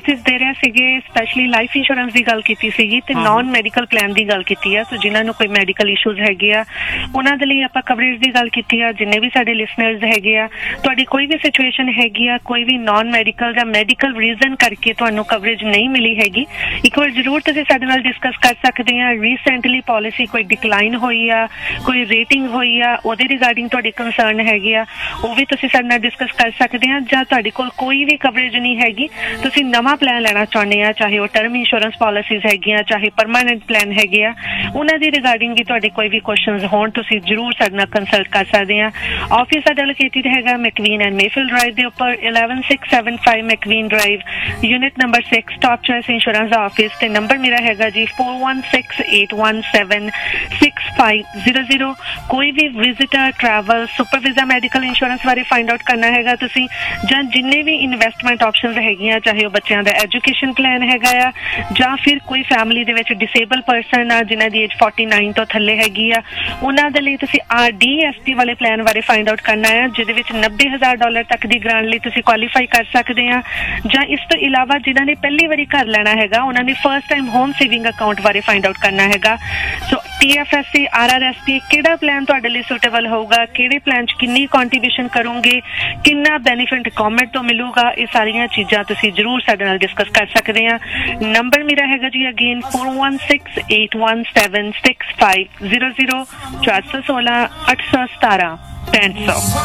Policies ਦੇ ਰਹੇ ਸੀਗੇ, ਸਪੈਸ਼ਲੀ ਲਾਈਫ ਇੰਸ਼ੋਰੈਂਸ ਦੀ ਗੱਲ ਕੀਤੀ ਸੀਗੀ ਤੇ ਨਾਨ ਮੈਡੀਕਲ ਪਲਾਨ ਦੀ ਗੱਲ ਕੀਤੀ ਆ। ਸੋ ਜਿਨ੍ਹਾਂ ਨੂੰ ਕੋਈ ਮੈਡੀਕਲ ਇਸ਼ੂਜ਼ ਹੈਗੇ ਆ ਉਹਨਾਂ ਦੇ ਲਈ ਆਪਾਂ ਕਵਰੇਜ ਦੀ ਗੱਲ ਕੀਤੀ ਆ। ਜਿੰਨੇ ਵੀ ਸਾਡੇ ਲਿਸਨਰਸ ਹੈਗੇ ਆ, ਤੁਹਾਡੀ ਕੋਈ ਵੀ ਸਿਚੁਏਸ਼ਨ ਹੈਗੀ ਆ, ਕੋਈ ਵੀ ਨਾਨ ਮੈਡੀਕਲ ਜਾਂ ਮੈਡੀਕਲ ਰੀਜ਼ਨ ਕਰਕੇ ਤੁਹਾਨੂੰ ਕਵਰੇਜ ਨਹੀਂ ਮਿਲੀ ਹੈਗੀ, ਇੱਕ ਵਾਰ ਜ਼ਰੂਰ ਤੁਸੀਂ ਸਾਡੇ ਨਾਲ ਡਿਸਕਸ ਕਰ ਸਕਦੇ ਆ। ਰੀਸੈਂਟਲੀ ਪਾਲਿਸੀ ਕੋਈ ਡਿਕਲਾਈਨ ਹੋਈ ਆ, ਕੋਈ ਰੇਟਿੰਗ ਹੋਈ ਆ, ਉਹਦੇ ਰਿਗਾਰਡਿੰਗ ਤੁਹਾਡੇ ਕੰਸਰਨ ਹੈਗੇ ਆ, ਉਹ ਵੀ ਤੁਸੀਂ ਸਾਡੇ ਨਾਲ ਡਿਸਕਸ ਕਰ ਸਕਦੇ ਆ। ਜਾਂ ਤੁਹਾਡੇ ਕੋਲ ਕੋਈ ਵੀ ਕਵਰੇਜ ਨਹੀਂ ਹੈਗੀ, ਤੁਸੀਂ ਨਵਾਂ ਪਲਾਨ ਲੈਣਾ ਚਾਹੁੰਦੇ ਆ, ਚਾਹੇ ਉਹ ਟਰਮ ਇੰਸ਼ੋਰੈਂਸ ਪਾਲਿਸੀਜ਼ ਹੈਗੀਆਂ, ਚਾਹੇ ਪਰਮਾਨੈਂਟ ਪਲਾਨ ਹੈਗੇ ਆ, ਉਹਨਾਂ ਦੀ ਰਿਗਾਰਡਿੰਗ ਵੀ ਤੁਹਾਡੇ ਕੋਈ ਵੀ ਕੁਐਸਚਨਸ ਹੋਣ ਤੁਸੀਂ ਜ਼ਰੂਰ ਸਾਡੇ ਨਾਲ ਕੰਸਲਟ ਕਰ ਸਕਦੇ ਆ। ਆਫਿਸ ਸਾਡਾ ਲੋਕੇਟਡ ਹੈਗਾ ਮੈਕਵੀਨ ਐਂਡ ਮੇਫਿਲ ਡਰਾਈਵ ਦੇ ਉੱਪਰ, 11675 ਮੈਕਵੀਨ drive, unit number 6, top choice insurance ਦਾ ਆਫਿਸ। ਤੇ ਨੰਬਰ ਮੇਰਾ ਹੈਗਾ ਜੀ 4168176500। ਕੋਈ ਵੀ visitor, travel, super visa, medical insurance ਬਾਰੇ ਫਾਈਂਡ ਆਊਟ ਕਰਨਾ ਹੈਗਾ ਤੁਸੀਂ, ਜਾਂ ਜਿੰਨੇ ਵੀ ਇਨਵੈਸਟਮੈਂਟ ਆਪਸ਼ਨਸ ਹੈਗੀਆਂ, ਚਾਹੇ ਉਹ ਬੱਚਿਆਂ ਦਾ ਐਜੂਕੇਸ਼ਨ ਪਲਾਨ ਹੈਗਾ ਆ, ਜਾਂ ਫਿਰ ਕੋਈ ਫੈਮਿਲੀ ਦੇ ਵਿੱਚ ਡਿਸੇਬਲ ਪਰਸਨ ਆ ਜਿਨ੍ਹਾਂ ਦੀ ਏਜ 49 ਤੋਂ ਥੱਲੇ ਹੈਗੀ ਆ, ਉਹਨਾਂ ਦੇ ਲਈ ਤੁਸੀਂ RDSP ਵਾਲੇ ਪਲਾਨ ਬਾਰੇ ਫਾਈਂਡ ਆਊਟ ਕਰਨਾ ਹੈ, ਜਿਹਦੇ ਵਿੱਚ $90,000 ਤੱਕ ਦੀ ਗ੍ਰਾਂਟ ਲਈ ਤੁਸੀਂ ਕੁਆਲੀਫਾਈ ਕਰ ਸਕਦੇ ਆ। ਜਾਂ ਇਸ ਤੋਂ ਇਲਾਵਾ ਜਿਨ੍ਹਾਂ ਨੇ ਪਹਿਲੀ ਵਾਰੀ ਘਰ ਲੈਣਾ ਹੈਗਾ, ਉਹਨਾਂ ਨੇ first time home saving account ਬਾਰੇ ਫਾਈਂਡ ਆਊਟ ਕਰਨਾ ਹੈਗਾ। ਸੋ TFSA, RRSP, ਕਿਹੜਾ ਪਲਾਨ ਤੁਹਾਡੇ ਲਈ ਸੁਟੇਬਲ ਹੋਊਗਾ, ਕਿਹੜੇ ਪਲਾਨ 'ਚ ਕਿੰਨੀ ਕੰਟਰੀਬਿਊਸ਼ਨ ਕਰੋਗੇ, ਕਿੰਨਾ ਬੈਨੀਫਿਟ ਗਵਰਨਮੈਂਟ ਤੋਂ ਮਿਲੂਗਾ, ਇਹ ਸਾਰੀਆਂ ਚੀਜ਼ਾਂ ਤੁਸੀਂ ਜ਼ਰੂਰ ਸਾਡੇ ਨਾਲ ਡਿਸਕਸ ਕਰ ਸਕਦੇ ਆ। ਨੰਬਰ ਮੇਰਾ ਹੈਗਾ ਜੀ ਅਗੇਨ 4168176500, 416 817 6500।